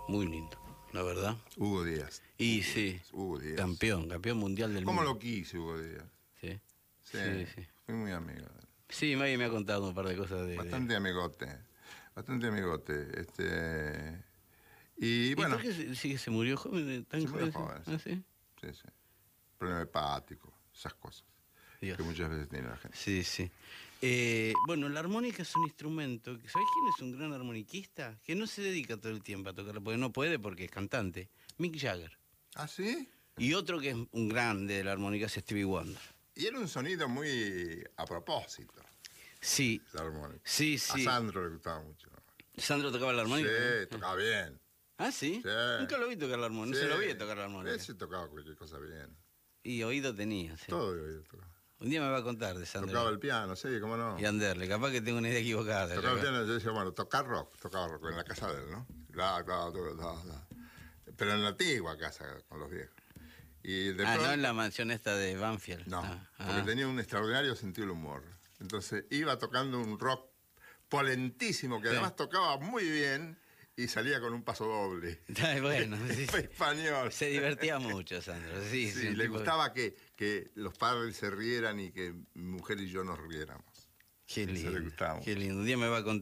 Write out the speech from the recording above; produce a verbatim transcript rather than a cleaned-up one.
muy lindo, la verdad. Hugo Díaz. Y sí, Hugo Díaz. campeón, campeón mundial del ¿Cómo mundo. lo quise, Hugo Díaz? Sí, Sí, sí, sí. fui muy amigo de él. Sí, Maggie me ha contado un par de cosas de... Bastante de... amigote, bastante amigote. Este, y ¿Y bueno, por qué se, sí, se murió joven? Tan se murió joven? joven, ¿Ah, sí. sí? Sí, sí. Problema hepático, esas cosas Dios. que muchas veces tiene la gente. Sí, sí. Eh, bueno, la armónica es un instrumento. ¿Sabés quién es un gran armoniquista? Que no se dedica todo el tiempo a tocarla, porque no puede porque es cantante. Mick Jagger. ¿Ah, sí? Y otro que es un grande de la armónica es Stevie Wonder. Y era un sonido muy a propósito, Sí, la armónica. sí, sí. A Sandro le gustaba mucho. ¿Sandro tocaba la armónica? Sí, tocaba bien. ¿Ah, sí? Sí. Nunca lo vi tocar la armónica, Sí. no se lo vi tocar la armónica. Ese tocaba cualquier cosa bien. Y oído tenía, sí. Todo oído tocaba. Un día me va a contar de Sandro. Tocaba el piano, sí, cómo no. Y Anderle, capaz que tengo una idea equivocada. Tocaba el ya. piano, yo decía, bueno, tocar rock, tocaba rock en la casa de él, ¿no? La, la, la, la, la. Pero en la antigua casa, con los viejos. Y de Ah, pronto, no en la mansión esta de Banfield. no, Ah, porque ah. tenía un extraordinario sentido del humor. Entonces iba tocando un rock polentísimo, que Sí. además tocaba muy bien y salía con un paso doble. Ay, bueno, sí, Fue sí. español. Se divertía mucho, Sandro. Sí, Sí, sí, un le tipo- gustaba que, que los padres se rieran y que mi mujer y yo nos riéramos. Qué Eso le lindo. gustaba mucho. Qué lindo. Un día me va a contar.